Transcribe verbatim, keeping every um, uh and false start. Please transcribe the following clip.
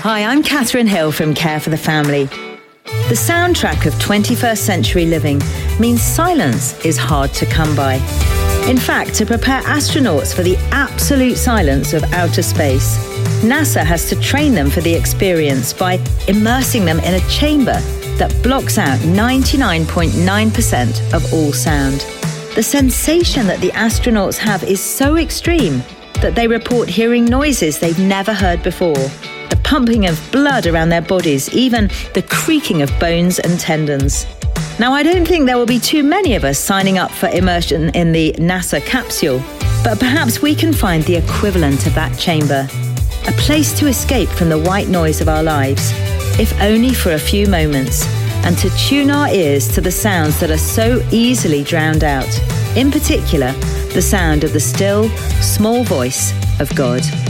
Hi, I'm Catherine Hill from Care for the Family. The soundtrack of twenty-first century living means silence is hard to come by. In fact, to prepare astronauts for the absolute silence of outer space, NASA has to train them for the experience by immersing them in a chamber that blocks out ninety-nine point nine percent of all sound. The sensation that the astronauts have is so extreme that they report hearing noises they've never heard before. The pumping of blood around their bodies, even the creaking of bones and tendons. Now, I don't think there will be too many of us signing up for immersion in the NASA capsule, but perhaps we can find the equivalent of that chamber, a place to escape from the white noise of our lives, if only for a few moments, and to tune our ears to the sounds that are so easily drowned out, in particular, the sound of the still, small voice of God.